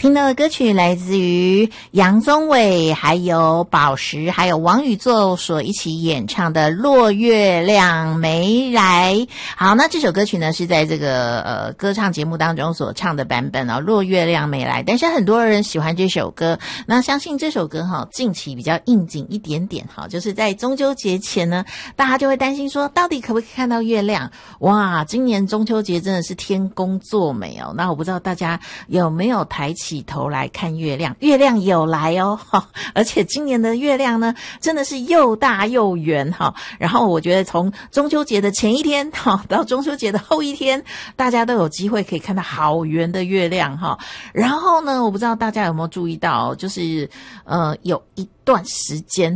听到的歌曲来自于杨宗纬还有宝石还有王宇宙所一起演唱的《落月亮没来》。好，那这首歌曲呢是在这个歌唱节目当中所唱的版本哦，《落月亮没来》。但是很多人喜欢这首歌，那相信这首歌近期比较应景一点点就是在中秋节前呢，大家就会担心说到底可不可以看到月亮。哇，今年中秋节真的是天公作美哦。那我不知道大家有没有抬起头来看月亮，月亮有来哦，而且今年的月亮呢真的是又大又圆然后我觉得从中秋节的前一天到中秋节的后一天，大家都有机会可以看到好圆的月亮然后呢，我不知道大家有没有注意到就是有一段时间